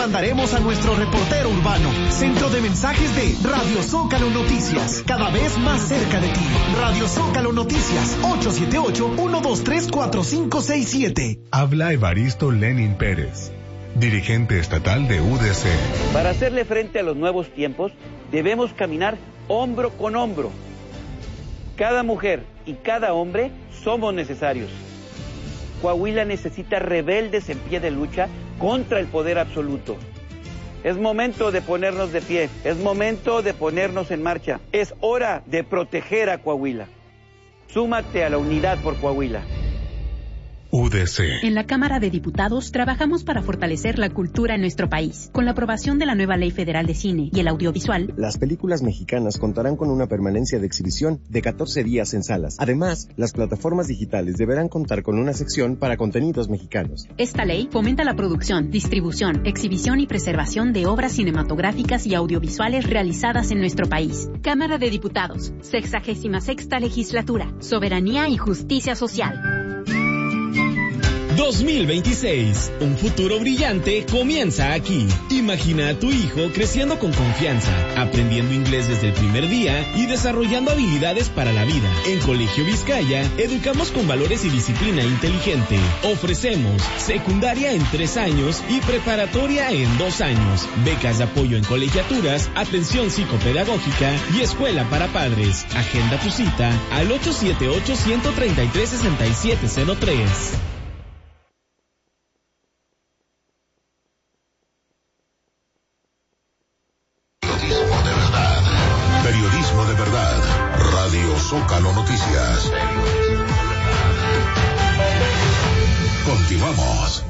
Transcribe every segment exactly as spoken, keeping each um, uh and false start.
mandaremos a nuestro reportero urbano. Centro de mensajes de Radio Zócalo Noticias, cada vez más cerca de ti. Radio Zócalo Noticias, ocho siete ocho, uno dos tres, cuatro cinco seis siete. Habla Evaristo Lenin Pérez, dirigente estatal de U D C. Para hacerle frente a los nuevos tiempos, debemos caminar hombro con hombro. Cada mujer y cada hombre somos necesarios. Coahuila necesita rebeldes en pie de lucha contra el poder absoluto. Es momento de ponernos de pie, es momento de ponernos en marcha. Es hora de proteger a Coahuila. Súmate a la unidad por Coahuila. U D C. En la Cámara de Diputados trabajamos para fortalecer la cultura en nuestro país. Con la aprobación de la nueva Ley Federal de Cine y el Audiovisual, las películas mexicanas contarán con una permanencia de exhibición de catorce días en salas. Además, las plataformas digitales deberán contar con una sección para contenidos mexicanos. Esta ley fomenta la producción, distribución, exhibición y preservación de obras cinematográficas y audiovisuales realizadas en nuestro país. Cámara de Diputados, sexagésima sexta legislatura, soberanía y justicia social. dos mil veintiséis, un futuro brillante comienza aquí. Imagina a tu hijo creciendo con confianza, aprendiendo inglés desde el primer día y desarrollando habilidades para la vida. En Colegio Vizcaya, educamos con valores y disciplina inteligente. Ofrecemos secundaria en tres años y preparatoria en dos años. Becas de apoyo en colegiaturas, atención psicopedagógica y escuela para padres. Agenda tu cita al ocho siete ocho, uno tres tres, seis siete cero tres. Periodismo de verdad. Radio Zócalo Noticias. Continuamos.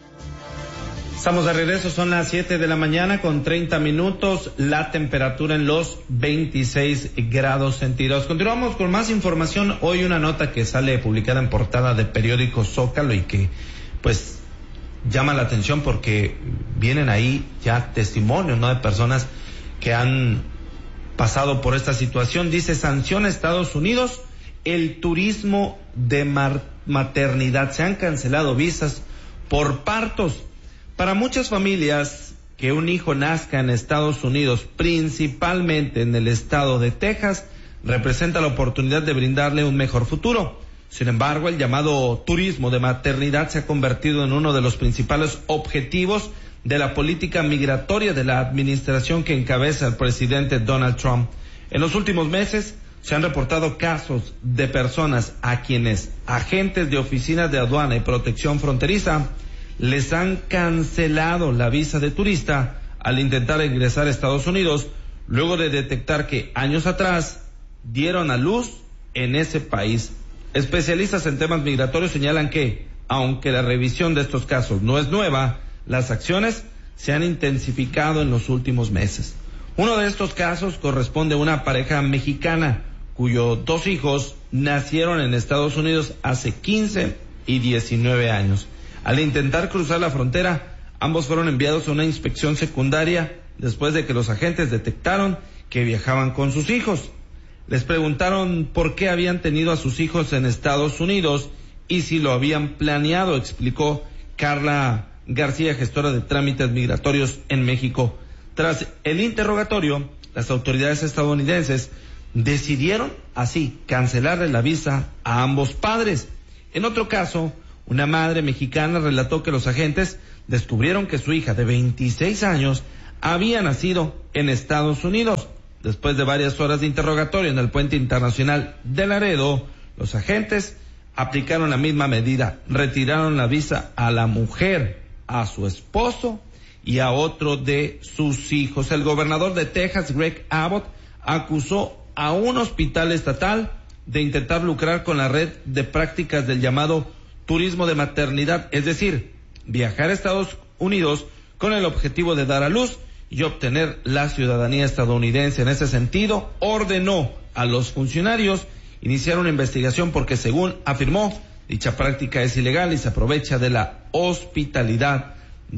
Estamos de regreso, son las siete de la mañana con treinta minutos, la temperatura en los veintiséis grados centígrados. Continuamos con más información. Hoy una nota que sale publicada en portada de periódico Zócalo y que pues llama la atención porque vienen ahí ya testimonios, ¿no?, de personas que han pasado por esta situación. Dice: sanciona Estados Unidos el turismo de mar- maternidad. Se han cancelado visas por partos. Para muchas familias, que un hijo nazca en Estados Unidos, principalmente en el estado de Texas, representa la oportunidad de brindarle un mejor futuro. Sin embargo, el llamado turismo de maternidad se ha convertido en uno de los principales objetivos de la política migratoria de la administración que encabeza el presidente Donald Trump. En los últimos meses se han reportado casos de personas a quienes agentes de oficinas de aduana y protección fronteriza les han cancelado la visa de turista al intentar ingresar a Estados Unidos, luego de detectar que años atrás dieron a luz en ese país. Especialistas en temas migratorios señalan que, aunque la revisión de estos casos no es nueva, las acciones se han intensificado en los últimos meses. Uno de estos casos corresponde a una pareja mexicana cuyos dos hijos nacieron en Estados Unidos hace quince y diecinueve años. Al intentar cruzar la frontera, ambos fueron enviados a una inspección secundaria después de que los agentes detectaron que viajaban con sus hijos. Les preguntaron por qué habían tenido a sus hijos en Estados Unidos y si lo habían planeado, explicó Carla García, gestora de trámites migratorios en México. Tras el interrogatorio, las autoridades estadounidenses decidieron así cancelarle la visa a ambos padres. En otro caso, una madre mexicana relató que los agentes descubrieron que su hija de veintiséis años había nacido en Estados Unidos. Después de varias horas de interrogatorio en el puente internacional de Laredo, los agentes aplicaron la misma medida, retiraron la visa a la mujer, a su esposo y a otro de sus hijos. El gobernador de Texas, Greg Abbott, acusó a un hospital estatal de intentar lucrar con la red de prácticas del llamado turismo de maternidad, es decir, viajar a Estados Unidos con el objetivo de dar a luz y obtener la ciudadanía estadounidense. En ese sentido, ordenó a los funcionarios iniciar una investigación porque, según afirmó, dicha práctica es ilegal y se aprovecha de la hospitalidad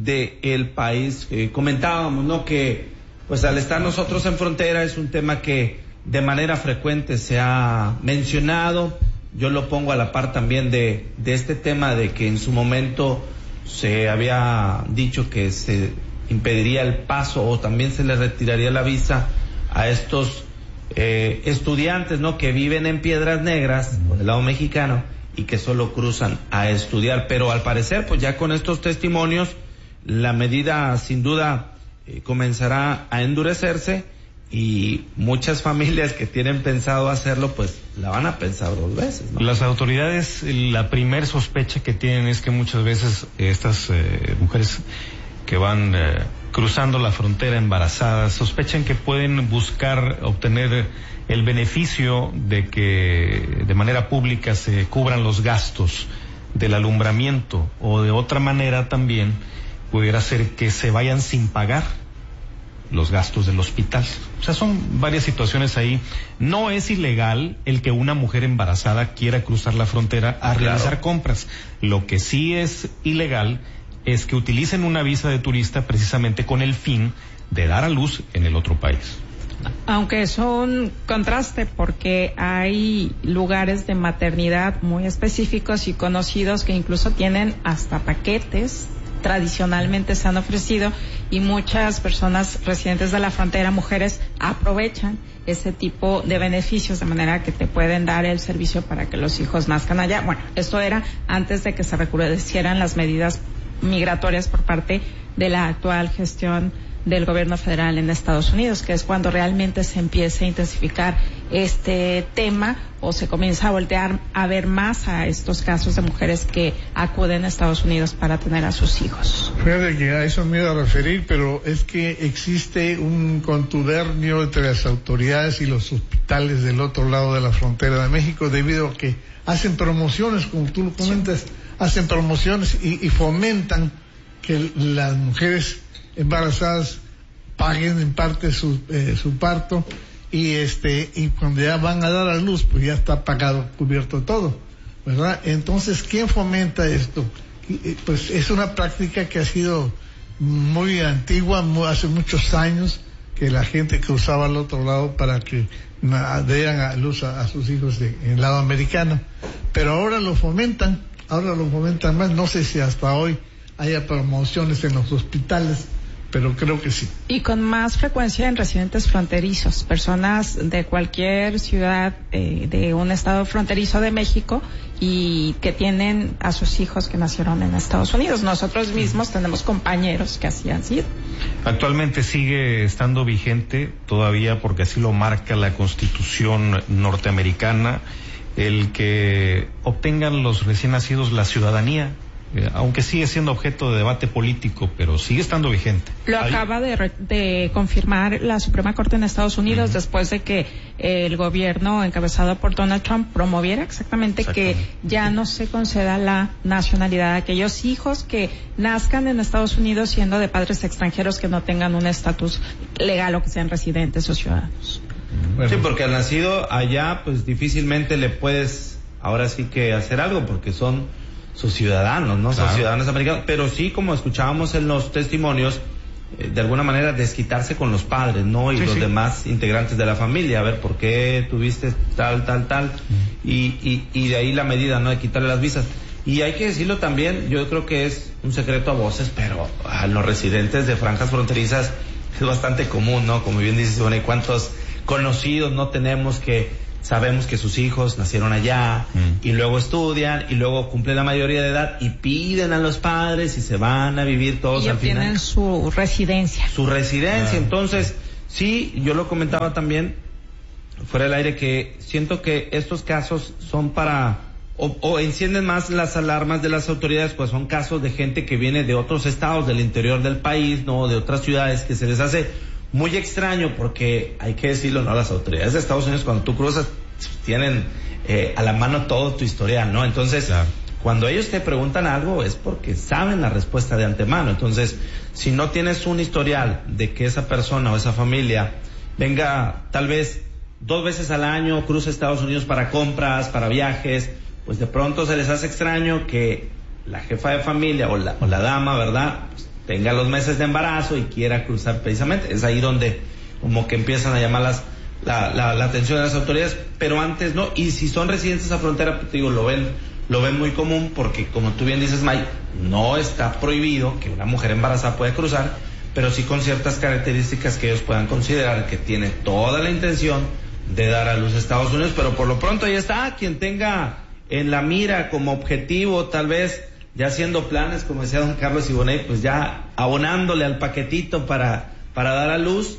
del país. Eh, comentábamos, ¿no?, que pues al estar nosotros en frontera es un tema que de manera frecuente se ha mencionado. Yo lo pongo a la par también de, de este tema de que en su momento se había dicho que se impediría el paso o también se les retiraría la visa a estos eh, estudiantes, ¿no? Que viven en Piedras Negras, o del lado mexicano, y que solo cruzan a estudiar. Pero al parecer, pues ya con estos testimonios, la medida sin duda eh, comenzará a endurecerse y muchas familias que tienen pensado hacerlo, pues la van a pensar dos veces, ¿no? Las autoridades, la primer sospecha que tienen es que muchas veces estas eh, mujeres que van eh, cruzando la frontera embarazadas sospechan que pueden buscar obtener el beneficio de que de manera pública se cubran los gastos del alumbramiento, o de otra manera también pudiera ser que se vayan sin pagar los gastos del hospital. O sea, son varias situaciones ahí. No es ilegal el que una mujer embarazada quiera cruzar la frontera a realizar claro. compras. Lo que sí es ilegal es que utilicen una visa de turista precisamente con el fin de dar a luz en el otro país. Aunque es un contraste, porque hay lugares de maternidad muy específicos y conocidos que incluso tienen hasta paquetes, tradicionalmente se han ofrecido, y muchas personas residentes de la frontera, mujeres, aprovechan ese tipo de beneficios, de manera que te pueden dar el servicio para que los hijos nazcan allá. Bueno, esto era antes de que se recrudecieran las medidas migratorias por parte de la actual gestión del gobierno federal en Estados Unidos, que es cuando realmente se empieza a intensificar este tema, o se comienza a voltear a ver más a estos casos de mujeres que acuden a Estados Unidos para tener a sus hijos. Fíjate que a eso me iba a referir, pero es que existe un contubernio entre las autoridades y los hospitales del otro lado de la frontera de México, debido a que hacen promociones, como tú lo comentas, sí. hacen promociones y, y fomentan que las mujeres embarazadas paguen en parte su eh, su parto, y este y cuando ya van a dar a luz pues ya está pagado, cubierto todo, ¿verdad? Entonces, ¿quién fomenta esto? Y, pues es una práctica que ha sido muy antigua, muy, hace muchos años, que la gente cruzaba al otro lado para que dieran a luz a, a sus hijos de, en el lado americano, pero ahora lo fomentan, ahora lo fomentan más. No sé si hasta hoy haya promociones en los hospitales, pero creo que sí. Y con más frecuencia en residentes fronterizos, personas de cualquier ciudad eh, de un estado fronterizo de México y que tienen a sus hijos que nacieron en Estados Unidos. Nosotros mismos tenemos compañeros que así han sido. Actualmente sigue estando vigente todavía, porque así lo marca la Constitución norteamericana, el que obtengan los recién nacidos la ciudadanía, aunque sigue siendo objeto de debate político, pero sigue estando vigente. Lo Ahí... acaba de, de confirmar la Suprema Corte en Estados Unidos, uh-huh. después de que eh, el gobierno encabezado por Donald Trump promoviera exactamente, exactamente que ya no se conceda la nacionalidad a aquellos hijos que nazcan en Estados Unidos siendo de padres extranjeros que no tengan un estatus legal o que sean residentes o ciudadanos. Bueno. Sí, porque al nacido allá, pues difícilmente le puedes ahora sí que hacer algo, porque son sus ciudadanos, ¿no? Claro. Son ciudadanos americanos, pero sí, como escuchábamos en los testimonios, eh, de alguna manera desquitarse con los padres, ¿no? Y sí, los sí. demás integrantes de la familia, a ver, ¿por qué tuviste tal, tal, tal? Uh-huh. Y, y, y de ahí la medida, ¿no? De quitarle las visas. Y hay que decirlo también, yo creo que es un secreto a voces, pero a los residentes de franjas fronterizas es bastante común, ¿no? Como bien dices, bueno, ¿y cuántos conocidos no tenemos que sabemos que sus hijos nacieron allá, mm. y luego estudian, y luego cumplen la mayoría de edad, y piden a los padres, y se van a vivir todos y al final? Y obtienen su residencia. Su residencia, ah. Entonces, sí, yo lo comentaba también, fuera del aire, que siento que estos casos son para, o, o encienden más las alarmas de las autoridades, pues son casos de gente que viene de otros estados del interior del país, no, de otras ciudades, que se les hace muy extraño, porque hay que decirlo, ¿no? Las autoridades de Estados Unidos, cuando tú cruzas, tienen eh, a la mano todo tu historial, ¿no? Entonces, claro. cuando ellos te preguntan algo es porque saben la respuesta de antemano. Entonces, si no tienes un historial de que esa persona o esa familia venga tal vez dos veces al año, cruza Estados Unidos para compras, para viajes, pues de pronto se les hace extraño que la jefa de familia o la, o la dama, ¿verdad?, pues, tenga los meses de embarazo y quiera cruzar precisamente. Es ahí donde como que empiezan a llamar las, la, la, la atención de las autoridades, pero antes no. Y si son residentes a frontera, pues te digo, lo ven, lo ven muy común, porque como tú bien dices, Mike, no está prohibido que una mujer embarazada pueda cruzar, pero sí con ciertas características que ellos puedan considerar que tiene toda la intención de dar a luz a Estados Unidos, pero por lo pronto ya está, quien tenga en la mira como objetivo, tal vez ya haciendo planes, como decía don Carlos Iboney, pues ya abonándole al paquetito para, para dar a luz,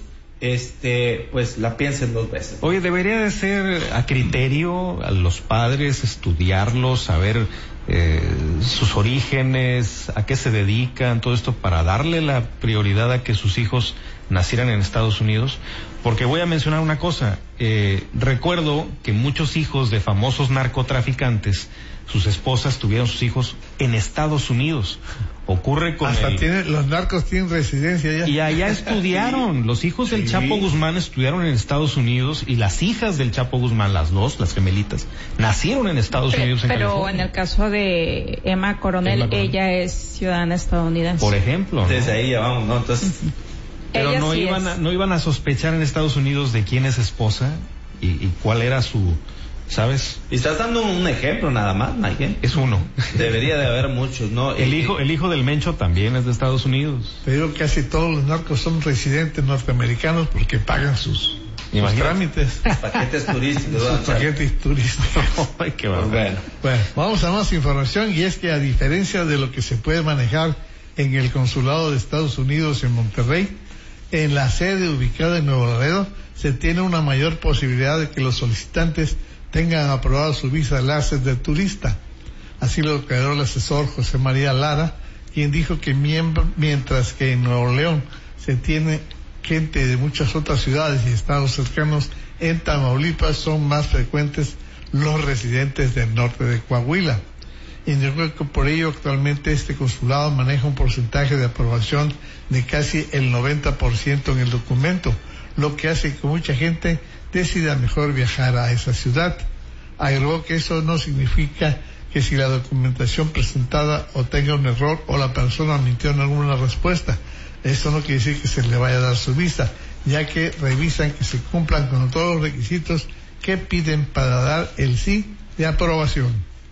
este, pues la piensen dos veces. Oye, debería de ser a criterio a los padres estudiarlos, saber eh, sus orígenes, a qué se dedican, todo esto para darle la prioridad a que sus hijos nacieran en Estados Unidos. Porque voy a mencionar una cosa, eh, recuerdo que muchos hijos de famosos narcotraficantes, sus esposas tuvieron sus hijos en Estados Unidos. Ocurre con Hasta el... tiene, los narcos tienen residencia allá. Y allá estudiaron. Sí. Los hijos del sí. Chapo Guzmán estudiaron en Estados Unidos y las hijas del Chapo Guzmán, las dos, las gemelitas, nacieron en Estados pero, Unidos. En pero California. en el caso de Emma Coronel, Emma Coronel, ella es ciudadana estadounidense. Por ejemplo. ¿no? Desde ahí ya vamos, ¿no? Entonces... Pero ella no sí iban es. a, no iban a sospechar en Estados Unidos de quién es esposa y, y cuál era su... ¿Sabes? Y estás dando un ejemplo nada más, Mike. Es uno. Debería de haber muchos, ¿no? El hijo, el hijo del Mencho también es de Estados Unidos. Te digo que casi todos los narcos son residentes norteamericanos porque pagan sus, sus trámites. Paquetes turísticos. Sus paquetes turísticos. Ay, qué bueno. Bueno, vamos a más información, y es que a diferencia de lo que se puede manejar en el consulado de Estados Unidos en Monterrey, en la sede ubicada en Nuevo Laredo se tiene una mayor posibilidad de que los solicitantes tengan aprobado su visa láser de turista. Así lo declaró el asesor José María Lara, quien dijo que miembro, mientras que en Nuevo León se tiene gente de muchas otras ciudades y estados cercanos, en Tamaulipas son más frecuentes los residentes del norte de Coahuila. Indicó que por ello actualmente este consulado maneja un porcentaje de aprobación de casi el noventa por ciento en el documento, lo que hace que mucha gente decida mejor viajar a esa ciudad. Agregó que eso no significa que si la documentación presentada o tenga un error o la persona mintió en alguna respuesta, eso no quiere decir que se le vaya a dar su visa, ya que revisan que se cumplan con todos los requisitos que piden para dar el sí de aprobación.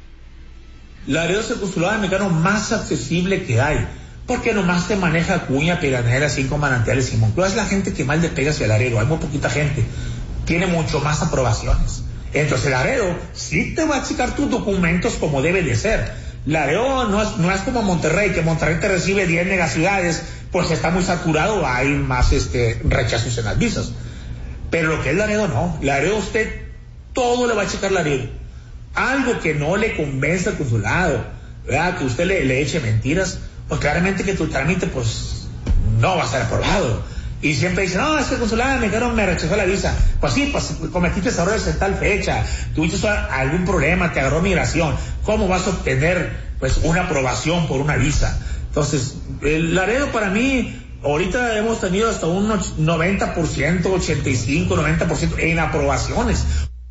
Laredo es el consulado mexicano más accesible que hay, porque nomás te maneja Acuña, Peganera, Cinco Manantiales y Monclova. Es la gente que más le pega hacia Laredo, hay muy poquita gente, tiene mucho más aprobaciones. Entonces Laredo sí te va a checar tus documentos como debe de ser. Laredo no es, no es como Monterrey, que Monterrey te recibe diez megaciudades, pues está muy saturado, hay más este rechazos en las visas. Pero lo que es Laredo no, Laredo usted todo le va a checar Laredo. Algo que no le convence al consulado, ¿verdad? Que usted le, le eche mentiras, pues claramente que tu trámite pues no va a ser aprobado. Y siempre dicen, no, es que el consulado mexicano me rechazó la visa. Pues sí, pues cometiste errores en tal fecha, tuviste algún problema, te agarró migración. ¿Cómo vas a obtener pues una aprobación por una visa? Entonces, el Laredo para mí, ahorita hemos tenido hasta un noventa por ciento, ochenta y cinco, noventa por ciento en aprobaciones.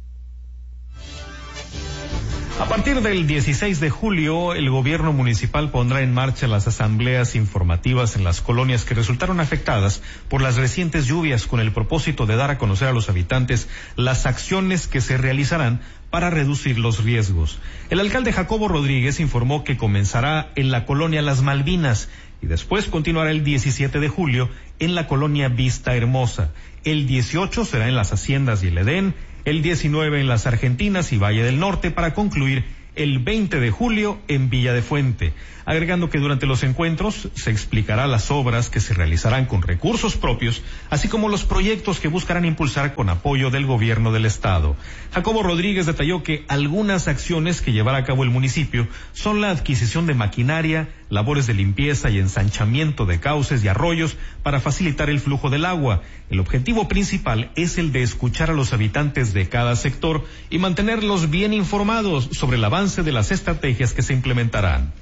A partir del dieciséis de julio, el gobierno municipal pondrá en marcha las asambleas informativas en las colonias que resultaron afectadas por las recientes lluvias, con el propósito de dar a conocer a los habitantes las acciones que se realizarán para reducir los riesgos. El alcalde Jacobo Rodríguez informó que comenzará en la colonia Las Malvinas y después continuará el diecisiete de julio en la colonia Vista Hermosa. El dieciocho será en las Haciendas y el Edén, el diecinueve en las Argentinas y Valle del Norte, para concluir el veinte de julio en Villa de Fuente, agregando que durante los encuentros se explicará las obras que se realizarán con recursos propios, así como los proyectos que buscarán impulsar con apoyo del gobierno del estado. Jacobo Rodríguez detalló que algunas acciones que llevará a cabo el municipio son la adquisición de maquinaria, labores de limpieza y ensanchamiento de cauces y arroyos para facilitar el flujo del agua. El objetivo principal es el de escuchar a los habitantes de cada sector y mantenerlos bien informados sobre el avance de las estrategias que se implementarán.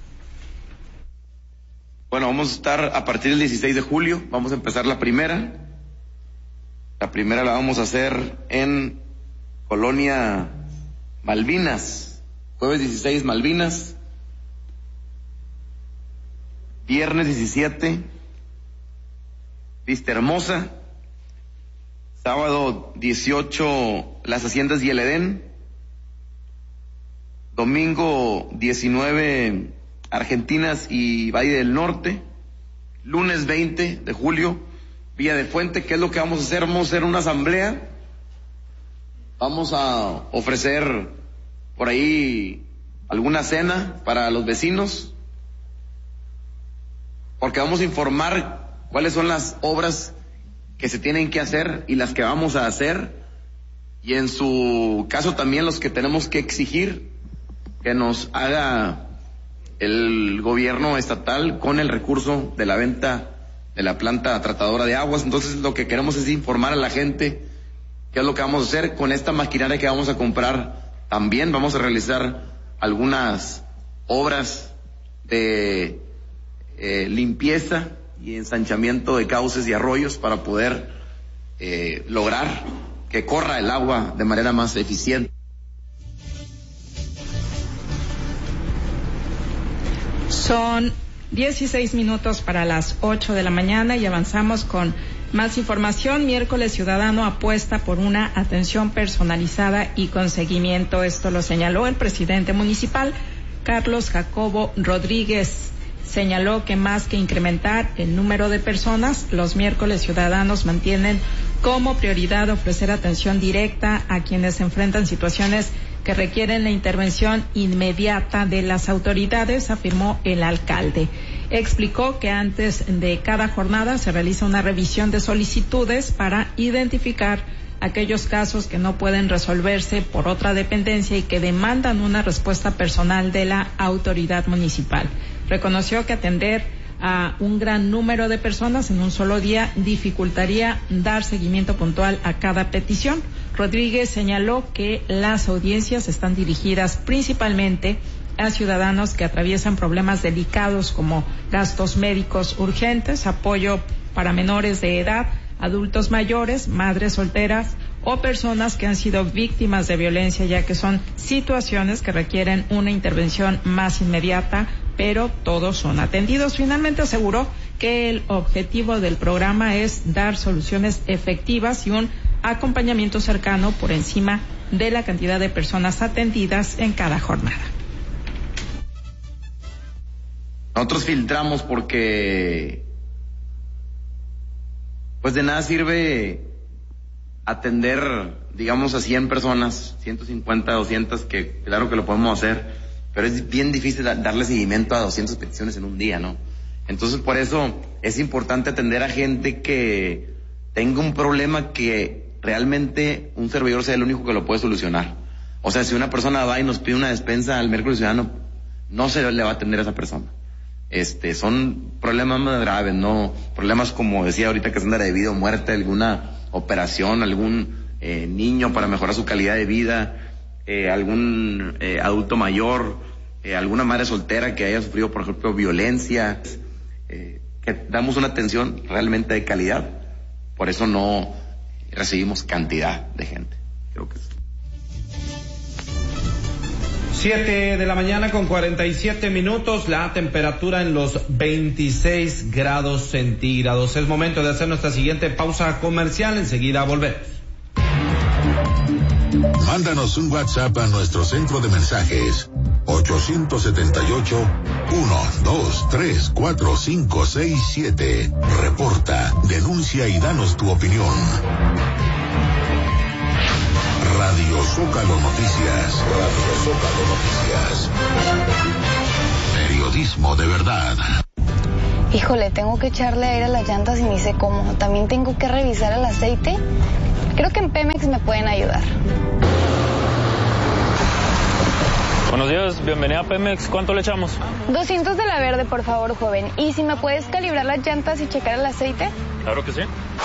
Bueno, vamos a estar a partir del dieciséis de julio, vamos a empezar la primera. La primera la vamos a hacer en Colonia Malvinas, jueves dieciséis Malvinas, viernes diecisiete Vista Hermosa, sábado dieciocho Las Haciendas y el Edén, domingo diecinueve Argentinas y Valle del Norte, lunes veinte de julio, Villa de Fuente. ¿Qué es lo que vamos a hacer? Vamos a hacer una asamblea. Vamos a ofrecer por ahí alguna cena para los vecinos, porque vamos a informar cuáles son las obras que se tienen que hacer y las que vamos a hacer, y en su caso también los que tenemos que exigir que nos haga el gobierno estatal con el recurso de la venta de la planta tratadora de aguas. Entonces lo que queremos es informar a la gente qué es lo que vamos a hacer con esta maquinaria que vamos a comprar. También vamos a realizar algunas obras de eh, limpieza y ensanchamiento de cauces y arroyos para poder eh, lograr que corra el agua de manera más eficiente. Son dieciséis minutos para las ocho de la mañana y avanzamos con más información. Miércoles Ciudadano apuesta por una atención personalizada y con seguimiento. Esto lo señaló el presidente municipal, Carlos Jacobo Rodríguez. Señaló que más que incrementar el número de personas, los miércoles ciudadanos mantienen como prioridad ofrecer atención directa a quienes enfrentan situaciones que requieren la intervención inmediata de las autoridades, afirmó el alcalde. Explicó que antes de cada jornada se realiza una revisión de solicitudes para identificar aquellos casos que no pueden resolverse por otra dependencia y que demandan una respuesta personal de la autoridad municipal. Reconoció que atender a un gran número de personas en un solo día dificultaría dar seguimiento puntual a cada petición. Rodríguez señaló que las audiencias están dirigidas principalmente a ciudadanos que atraviesan problemas delicados como gastos médicos urgentes, apoyo para menores de edad, adultos mayores, madres solteras o personas que han sido víctimas de violencia, ya que son situaciones que requieren una intervención más inmediata, pero todos son atendidos. Finalmente aseguró que el objetivo del programa es dar soluciones efectivas y un acompañamiento cercano por encima de la cantidad de personas atendidas en cada jornada. Nosotros filtramos porque pues de nada sirve atender, digamos, a cien personas, ciento cincuenta, doscientas, que claro que lo podemos hacer, pero es bien difícil darle seguimiento a doscientas peticiones en un día, ¿no? Entonces, por eso es importante atender a gente que tenga un problema que realmente un servidor sea el único que lo puede solucionar. O sea, si una persona va y nos pide una despensa al miércoles ciudadano, no se le va a atender a esa persona. Este, son problemas más graves, ¿no? Problemas como decía ahorita, que son de vida o muerte, alguna operación, algún eh, niño para mejorar su calidad de vida, eh, algún eh, adulto mayor, eh, alguna madre soltera que haya sufrido, por ejemplo, violencia, eh, que damos una atención realmente de calidad. Por eso no recibimos cantidad de gente. Creo que es. Siete de la mañana con cuarenta y siete minutos, la temperatura en los veintiséis grados centígrados. Es momento de hacer nuestra siguiente pausa comercial, enseguida volvemos. Mándanos un WhatsApp a nuestro centro de mensajes ocho siete ocho, uno dos tres cuatro cinco seis siete. Reporta, denuncia y danos tu opinión. Radio Zócalo Noticias. Radio Zócalo Noticias. Periodismo de verdad. Híjole, tengo que echarle aire a las llantas y ni sé cómo. También tengo que revisar el aceite. Creo que en Pemex me pueden ayudar. Buenos días, bienvenida a Pemex. ¿Cuánto le echamos? doscientos de la verde, por favor, joven. ¿Y si me puedes calibrar las llantas y checar el aceite? Claro que sí.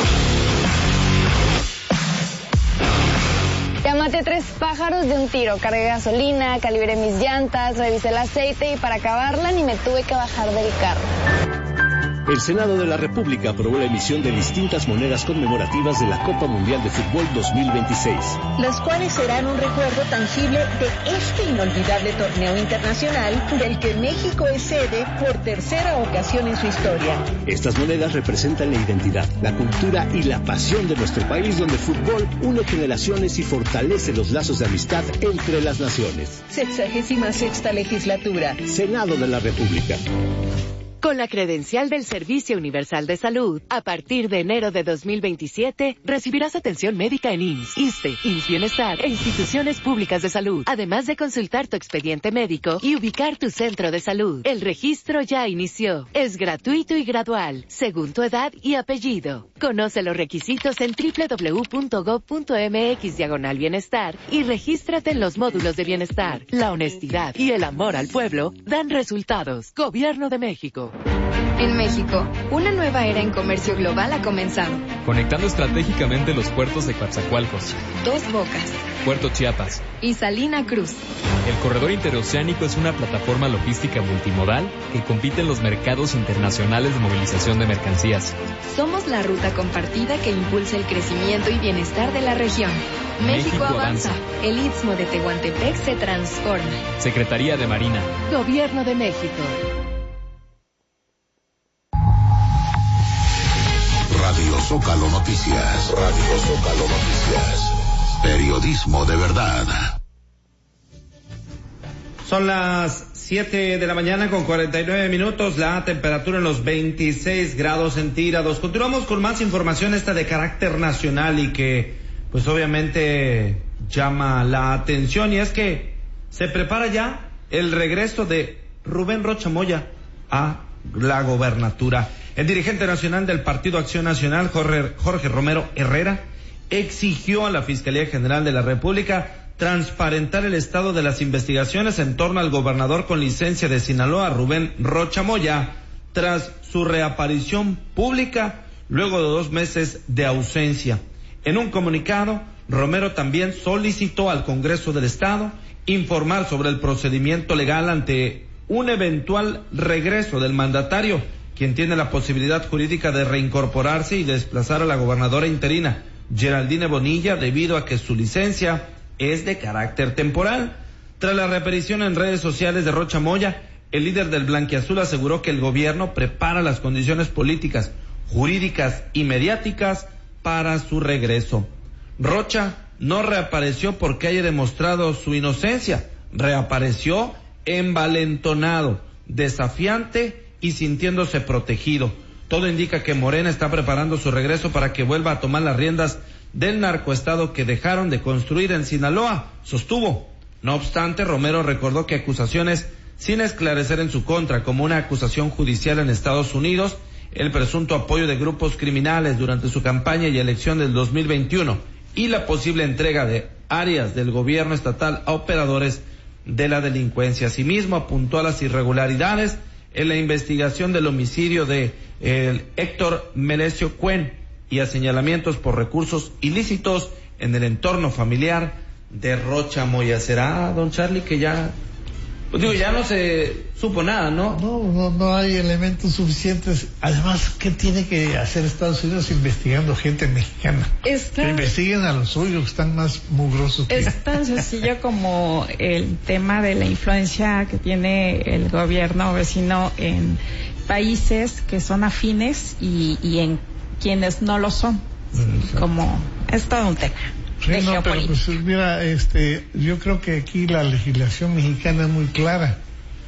Ya maté tres pájaros de un tiro. Cargué gasolina, calibré mis llantas, revisé el aceite y para acabarla ni me tuve que bajar del carro. El Senado de la República aprobó la emisión de distintas monedas conmemorativas de la Copa Mundial de Fútbol dos mil veintiséis. Las cuales serán un recuerdo tangible de este inolvidable torneo internacional del que México es sede por tercera ocasión en su historia. Estas monedas representan la identidad, la cultura y la pasión de nuestro país, donde el fútbol une generaciones y fortalece los lazos de amistad entre las naciones. Sexagésima sexta legislatura. Senado de la República. Con la credencial del Servicio Universal de Salud, a partir de enero de dos mil veintisiete, recibirás atención médica en I M S S, ISSSTE, I M S S Bienestar e instituciones públicas de salud, además de consultar tu expediente médico y ubicar tu centro de salud. El registro ya inició. Es gratuito y gradual, según tu edad y apellido. Conoce los requisitos en doble u doble u doble u punto gob punto eme equis diagonal bienestar y regístrate en los módulos de bienestar. La honestidad y el amor al pueblo dan resultados. Gobierno de México. En México, una nueva era en comercio global ha comenzado. Conectando estratégicamente los puertos de Coatzacoalcos, Dos Bocas Puerto Chiapas y Salina Cruz. El corredor interoceánico es una plataforma logística multimodal que compite en los mercados internacionales de movilización de mercancías. Somos la ruta compartida que impulsa el crecimiento y bienestar de la región. México, México avanza. avanza. El Istmo de Tehuantepec se transforma. Secretaría de Marina. Gobierno de México. Radio Zócalo Noticias. Radio Zócalo Noticias. Periodismo de verdad. Son las siete de la mañana con cuarenta y nueve minutos, la temperatura en los veintiséis grados centígrados. Continuamos con más información esta de carácter nacional y que pues obviamente llama la atención, y es que se prepara ya el regreso de Rubén Rocha Moya a la gobernatura. El dirigente nacional del Partido Acción Nacional, Jorge, Jorge Romero Herrera, exigió a la Fiscalía General de la República transparentar el estado de las investigaciones en torno al gobernador con licencia de Sinaloa, Rubén Rocha Moya, tras su reaparición pública luego de dos meses de ausencia. En un comunicado, Romero también solicitó al Congreso del Estado informar sobre el procedimiento legal ante un eventual regreso del mandatario, quien tiene la posibilidad jurídica de reincorporarse y desplazar a la gobernadora interina, Geraldine Bonilla, debido a que su licencia es de carácter temporal. Tras la reaparición en redes sociales de Rocha Moya, el líder del Blanquiazul aseguró que el gobierno prepara las condiciones políticas, jurídicas y mediáticas para su regreso. Rocha no reapareció porque haya demostrado su inocencia, reapareció envalentonado, desafiante y sintiéndose protegido. Todo indica que Morena está preparando su regreso para que vuelva a tomar las riendas del narcoestado que dejaron de construir en Sinaloa, sostuvo. No obstante, Romero recordó que acusaciones sin esclarecer en su contra, como una acusación judicial en Estados Unidos, el presunto apoyo de grupos criminales durante su campaña y elección del dos mil veintiuno y la posible entrega de áreas del gobierno estatal a operadores de la delincuencia. Asimismo, apuntó a las irregularidades en la investigación del homicidio de el Héctor Melesio Cuen y a señalamientos por recursos ilícitos en el entorno familiar de Rocha Moya. ¿Será, don Charlie, que ya, pues digo, ya no se supo nada, ¿no? No, no, no hay elementos suficientes. Además, ¿qué tiene que hacer Estados Unidos investigando gente mexicana? Está, que investiguen a los suyos, que están más mugrosos que... Es tan sencillo como el tema de la influencia que tiene el gobierno vecino en países que son afines y, y en quienes no lo son. Exacto. Como es todo un tema. Sí, no, pero pues mira, este, yo creo que aquí la legislación mexicana es muy clara,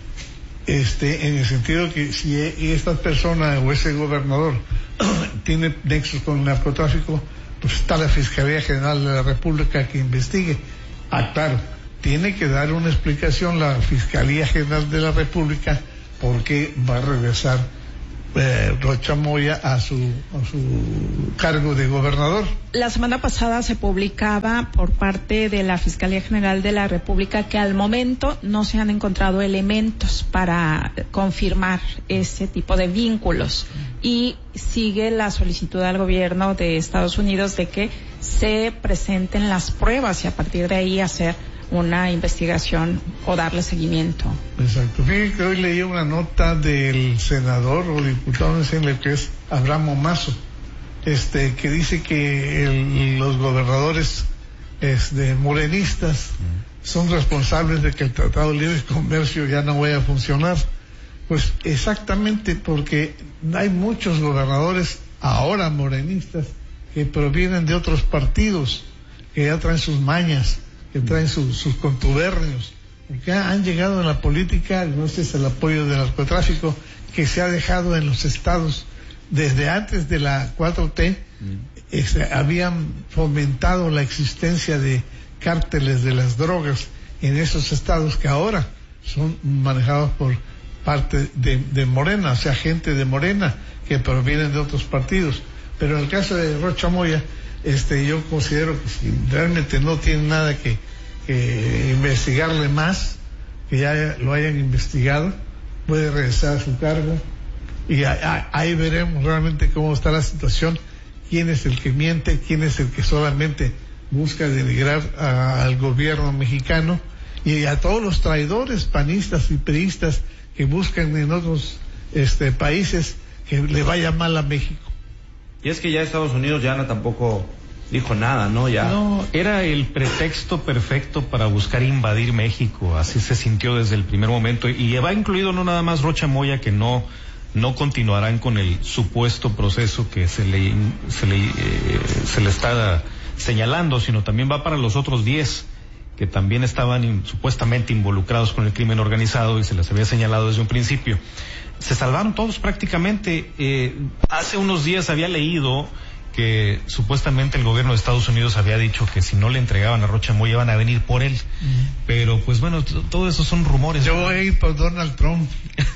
este, en el sentido que si esta persona o ese gobernador tiene nexos con el narcotráfico, pues está la Fiscalía General de la República que investigue. Ah, claro, tiene que dar una explicación la Fiscalía General de la República por qué va a regresar Eh, Rocha Moya a su, a su cargo de gobernador. La semana pasada se publicaba por parte de la Fiscalía General de la República que al momento no se han encontrado elementos para confirmar ese tipo de vínculos y sigue la solicitud al gobierno de Estados Unidos de que se presenten las pruebas y a partir de ahí hacer una investigación o darle seguimiento. Exacto. Fíjense que hoy leí una nota del senador o diputado, no sé lo que es, Abraham Mazo, este, que dice que el, los gobernadores este, morenistas son responsables de que el Tratado de Libre Comercio ya no vaya a funcionar. Pues exactamente porque hay muchos gobernadores ahora morenistas que provienen de otros partidos, que ya traen sus mañas, que traen su, sus contubernios, que han llegado a la política gracias al apoyo del narcotráfico, que se ha dejado en los estados desde antes de la cuatro T, mm. este, habían fomentado la existencia de cárteles de las drogas en esos estados que ahora son manejados por parte de, de Morena, o sea, gente de Morena que provienen de otros partidos. Pero en el caso de Rocha Moya, este, yo considero que si realmente no tiene nada que, que investigarle más, que ya lo hayan investigado, puede regresar a su cargo y a, a, ahí veremos realmente cómo está la situación, quién es el que miente, quién es el que solamente busca denigrar a, al gobierno mexicano y a todos los traidores panistas y priistas que buscan en otros este, países que le vaya mal a México. Y es que ya Estados Unidos ya no tampoco dijo nada, ¿no? Ya. No, era el pretexto perfecto para buscar invadir México, así se sintió desde el primer momento, y va incluido no nada más Rocha Moya, que no no continuarán con el supuesto proceso que se le se le eh, se le está señalando, sino también va para los otros diez que también estaban in, supuestamente involucrados con el crimen organizado y se les había señalado desde un principio. Se salvaron todos prácticamente. Eh, hace unos días había leído que supuestamente el gobierno de Estados Unidos había dicho que si no le entregaban a Rocha Moya iban a venir por él. Uh-huh. Pero pues bueno, t- todo eso son rumores. Yo voy a ir por Donald Trump.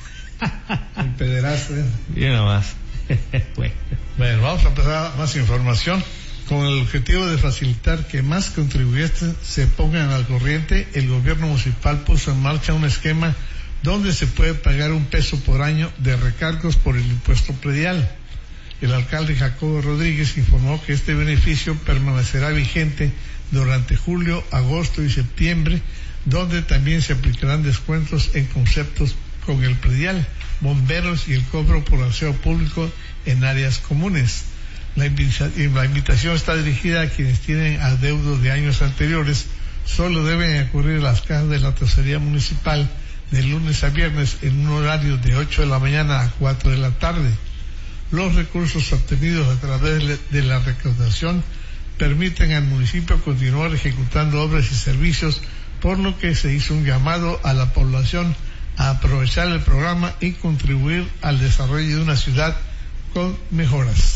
El pederasta. Y nada más. bueno. bueno, vamos a empezar más información. Con el objetivo de facilitar que más contribuyentes se pongan al corriente, el gobierno municipal puso en marcha un esquema donde se puede pagar un peso por año de recargos por el impuesto predial. El alcalde Jacobo Rodríguez informó que este beneficio permanecerá vigente durante julio, agosto y septiembre, donde también se aplicarán descuentos en conceptos con el predial, bomberos y el cobro por aseo público en áreas comunes. La, invita- la invitación está dirigida a quienes tienen adeudos de años anteriores. Solo deben acudir a las cajas de la tesorería municipal de lunes a viernes en un horario de ocho de la mañana a cuatro de la tarde. Los recursos obtenidos a través de la recaudación permiten al municipio continuar ejecutando obras y servicios, por lo que se hizo un llamado a la población a aprovechar el programa y contribuir al desarrollo de una ciudad con mejoras.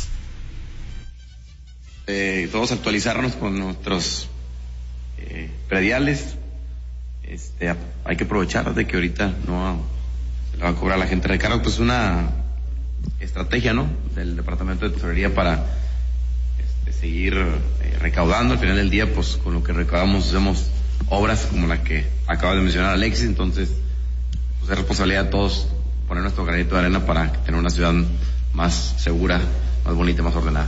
Eh, todos actualizarnos con nuestros eh, prediales. Este, hay que aprovechar de que ahorita no se le va a cobrar a la gente recargo, pues una estrategia, ¿no?, del Departamento de Tesorería para este, seguir eh, recaudando. Al final del día, pues con lo que recaudamos hacemos obras como la que acaba de mencionar Alexis. Entonces, pues es responsabilidad de todos poner nuestro granito de arena para tener una ciudad más segura, más bonita, más ordenada.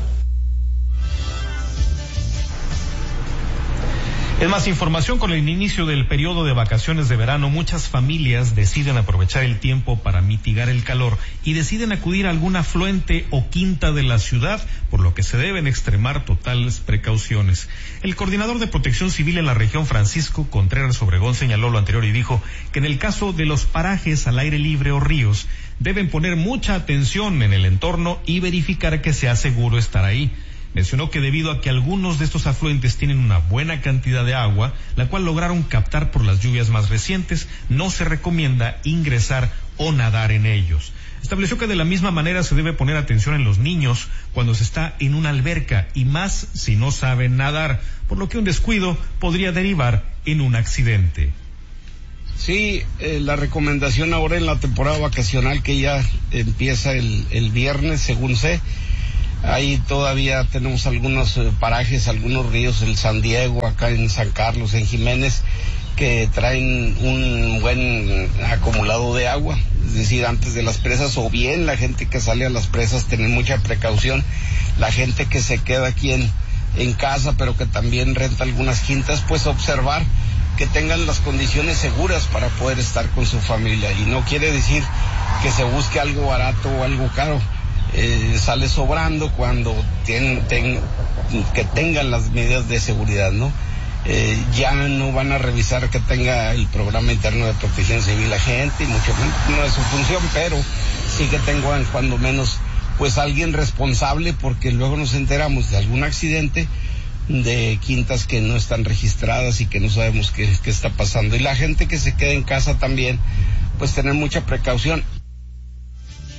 Es más información. Con el inicio del periodo de vacaciones de verano, muchas familias deciden aprovechar el tiempo para mitigar el calor y deciden acudir a algún afluente o quinta de la ciudad, por lo que se deben extremar totales precauciones. El coordinador de Protección Civil en la región, Francisco Contreras Obregón, señaló lo anterior y dijo que en el caso de los parajes al aire libre o ríos, deben poner mucha atención en el entorno y verificar que sea seguro estar ahí. Mencionó que debido a que algunos de estos afluentes tienen una buena cantidad de agua, la cual lograron captar por las lluvias más recientes, no se recomienda ingresar o nadar en ellos. Estableció que de la misma manera se debe poner atención en los niños cuando se está en una alberca, y más si no saben nadar, por lo que un descuido podría derivar en un accidente. Sí, eh, la recomendación ahora en la temporada vacacional, que ya empieza el, el viernes, según sé, ahí todavía tenemos algunos eh, parajes, algunos ríos, el San Diego, acá en San Carlos, en Jiménez, que traen un buen acumulado de agua, es decir, antes de las presas, o bien la gente que sale a las presas, tener mucha precaución, la gente que se queda aquí en, en casa, pero que también renta algunas quintas, pues observar que tengan las condiciones seguras para poder estar con su familia, y no quiere decir que se busque algo barato o algo caro. Eh, sale sobrando cuando ten, ten, que tengan las medidas de seguridad, ¿no? Eh, ya no van a revisar que tenga el programa interno de protección civil la gente, y mucho menos, no es su función, pero sí que tengan cuando menos pues alguien responsable, porque luego nos enteramos de algún accidente de quintas que no están registradas y que no sabemos qué, qué está pasando. Y la gente que se queda en casa también, pues tener mucha precaución.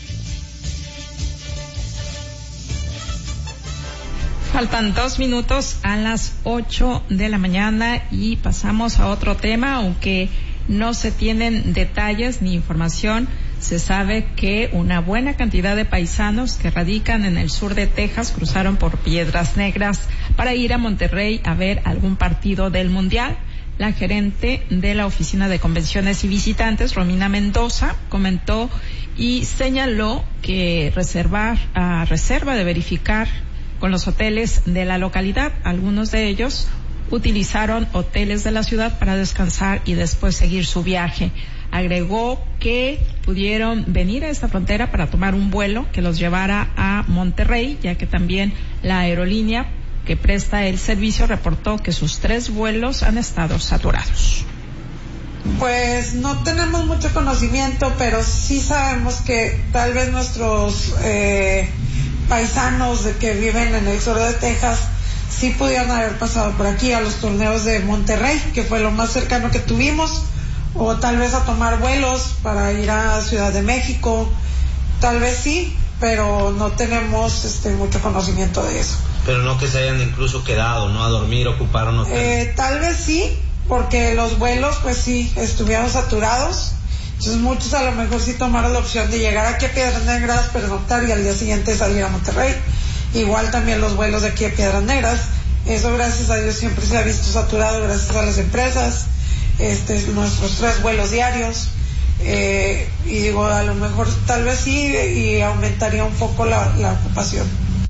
Faltan dos minutos a las ocho de la mañana y pasamos a otro tema, aunque no se tienen detalles ni información. Se sabe que una buena cantidad de paisanos que radican en el sur de Texas cruzaron por Piedras Negras para ir a Monterrey a ver algún partido del Mundial. La gerente de la Oficina de Convenciones y Visitantes, Romina Mendoza, comentó y señaló que reservar, a reserva de verificar con los hoteles de la localidad. Algunos de ellos utilizaron hoteles de la ciudad para descansar y después seguir su viaje. Agregó que pudieron venir a esta frontera para tomar un vuelo que los llevara a Monterrey, ya que también la aerolínea que presta el servicio reportó que sus tres vuelos han estado saturados. Pues no tenemos mucho conocimiento, pero sí sabemos que tal vez nuestros eh, paisanos de que viven en el sur de Texas sí pudieron haber pasado por aquí a los torneos de Monterrey, que fue lo más cercano que tuvimos, o tal vez a tomar vuelos para ir a Ciudad de México, tal vez sí, pero no tenemos este mucho conocimiento de eso. Pero no que se hayan incluso quedado, ¿no? A dormir, ocuparon hotel. Eh, tal vez sí, porque los vuelos pues sí estuvieron saturados, entonces muchos a lo mejor sí tomaron la opción de llegar aquí a Piedras Negras, pernoctar y al día siguiente salir a Monterrey. Igual también los vuelos de aquí a Piedras Negras, eso gracias a Dios siempre se ha visto saturado gracias a las empresas, este nuestros tres vuelos diarios, eh, y digo a lo mejor tal vez sí y aumentaría un poco la, la ocupación.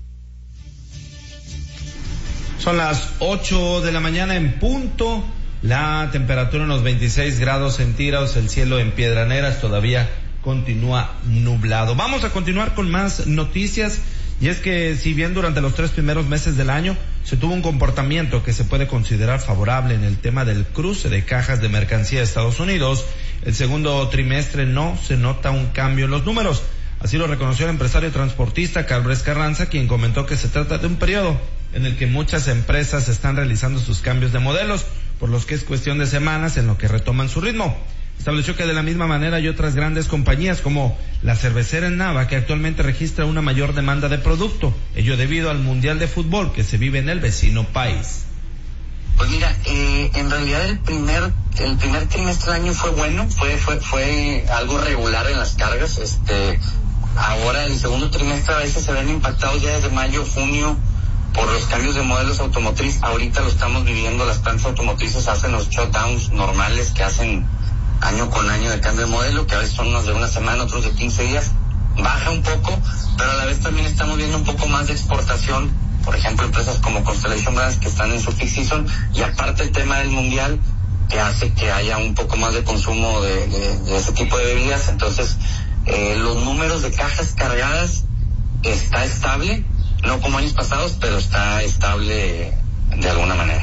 Son las ocho de la mañana en punto, la temperatura en los veintiséis grados centígrados, el cielo en Piedras Negras todavía continúa nublado. Vamos a continuar con más noticias, y es que si bien durante los tres primeros meses del año se tuvo un comportamiento que se puede considerar favorable en el tema del cruce de cajas de mercancía de Estados Unidos, el segundo trimestre no se nota un cambio en los números. Así lo reconoció el empresario transportista Calvez Carranza, quien comentó que se trata de un periodo en el que muchas empresas están realizando sus cambios de modelos, por los que es cuestión de semanas en lo que retoman su ritmo. Estableció que de la misma manera hay otras grandes compañías como la cervecera en Nava, que actualmente registra una mayor demanda de producto, ello debido al Mundial de Fútbol que se vive en el vecino país. Pues mira, eh, en realidad el primer el primer trimestre del año fue bueno, fue fue fue algo regular en las cargas. Este, ahora el segundo trimestre a veces se ven impactados ya desde mayo, junio, por los cambios de modelos automotriz. Ahorita lo estamos viviendo, las plantas automotrices hacen los shutdowns normales que hacen año con año de cambio de modelo, que a veces son unos de una semana, otros de quince días. Baja un poco, pero a la vez también estamos viendo un poco más de exportación, por ejemplo empresas como Constellation Brands que están en su peak season, y aparte el tema del mundial que hace que haya un poco más de consumo de, de, de ese tipo de bebidas. Entonces eh, los números de cajas cargadas está estable, no como años pasados, pero está estable de alguna manera.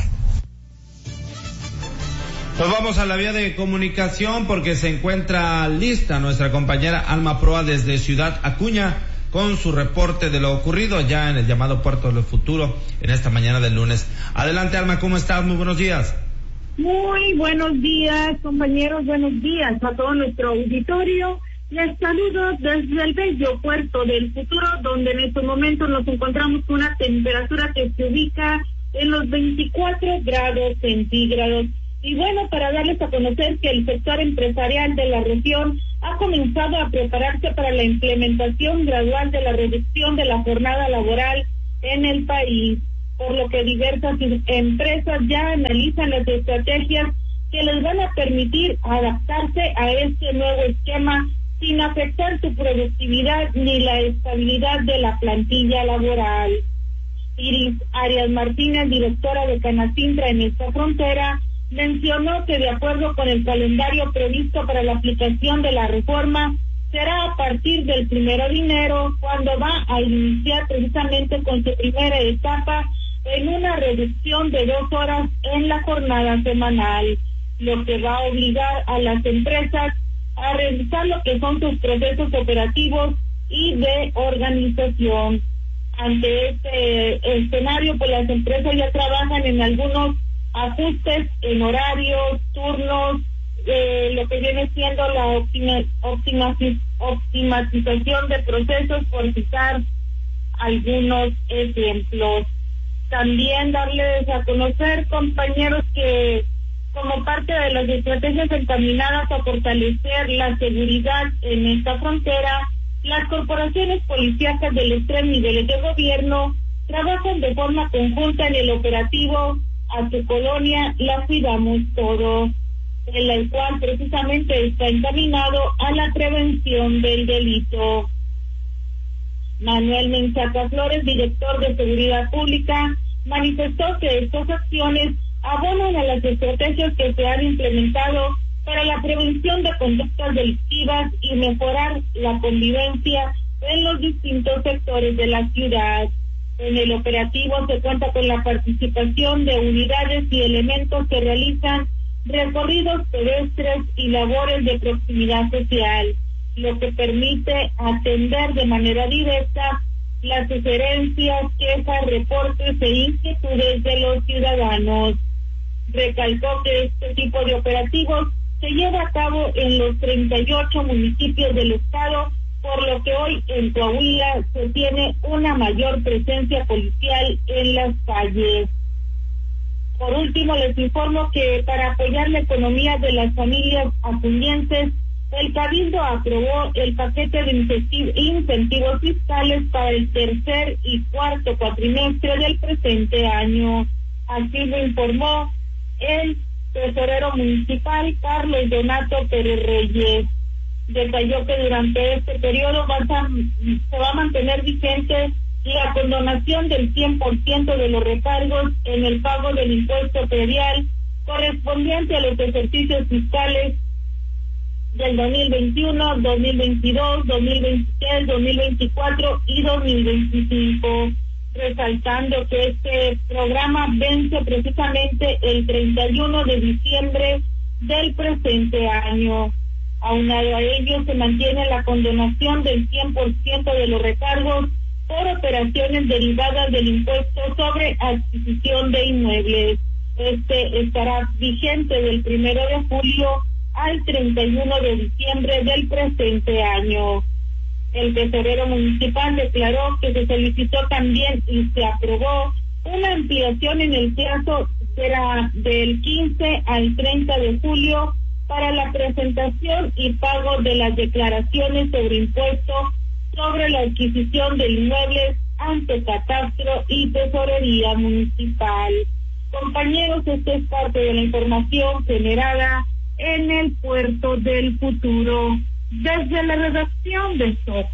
Pues vamos a la vía de comunicación porque se encuentra lista nuestra compañera Alma Proa desde Ciudad Acuña con su reporte de lo ocurrido ya en el llamado Puerto del Futuro en esta mañana del lunes. Adelante, Alma, ¿cómo estás? Muy buenos días. Muy buenos días, compañeros, buenos días a todo nuestro auditorio. Les saludo desde el bello Puerto del Futuro, donde en estos momentos nos encontramos con una temperatura que se ubica en los veinticuatro grados centígrados. Y bueno, para darles a conocer que el sector empresarial de la región ha comenzado a prepararse para la implementación gradual de la reducción de la jornada laboral en el país, por lo que diversas empresas ya analizan las estrategias que les van a permitir adaptarse a este nuevo esquema sin afectar su productividad ni la estabilidad de la plantilla laboral. Iris Arias Martínez, directora de Canacintra en esta frontera, mencionó que de acuerdo con el calendario previsto para la aplicación de la reforma, será a partir del primero de enero cuando va a iniciar precisamente con su primera etapa en una reducción de dos horas en la jornada semanal, lo que va a obligar a las empresas a revisar lo que son sus procesos operativos y de organización. Ante este escenario, pues las empresas ya trabajan en algunos ajustes en horarios, turnos, eh, lo que viene siendo la optima, optima, optimización de procesos, por citar algunos ejemplos. También darles a conocer, compañeros, que como parte de las estrategias encaminadas a fortalecer la seguridad en esta frontera, las corporaciones policíacas del los tres niveles de gobierno trabajan de forma conjunta en el operativo A tu colonia la cuidamos todos, en el cual precisamente está encaminado a la prevención del delito. Manuel Menchaca Flores, director de Seguridad Pública, manifestó que estas acciones abonan a las estrategias que se han implementado para la prevención de conductas delictivas y mejorar la convivencia en los distintos sectores de la ciudad. En el operativo se cuenta con la participación de unidades y elementos que realizan recorridos pedestres y labores de proximidad social, lo que permite atender de manera directa las sugerencias, quejas, reportes e inquietudes de los ciudadanos. Recalcó que este tipo de operativos se lleva a cabo en los treinta y ocho municipios del estado, por lo que hoy en Coahuila se tiene una mayor presencia policial en las calles. Por último, les informo que para apoyar la economía de las familias acuñenses, el Cabildo aprobó el paquete de incentivos fiscales para el tercer y cuarto cuatrimestre del presente año. Así lo informó el tesorero municipal Carlos Donato Pérez Reyes. Detalló que durante este periodo va a, se va a mantener vigente la condonación del cien por ciento de los recargos en el pago del impuesto predial correspondiente a los ejercicios fiscales del dos mil veintiuno, dos mil veintidós, dos mil veintitrés, dos mil veinticuatro y dos mil veinticinco, resaltando que este programa vence precisamente el treinta y uno de diciembre del presente año. Aunado a ello, se mantiene la condonación del cien por ciento de los recargos por operaciones derivadas del impuesto sobre adquisición de inmuebles. Este estará vigente del primero de julio al treinta y uno de diciembre del presente año. El tesorero municipal declaró que se solicitó también y se aprobó una ampliación en el plazo, será del quince al treinta de julio, para la presentación y pago de las declaraciones sobre impuestos sobre la adquisición de inmuebles ante catastro y tesorería municipal. Compañeros, esta es parte de la información generada en el Puerto del Futuro. Desde la redacción de Soc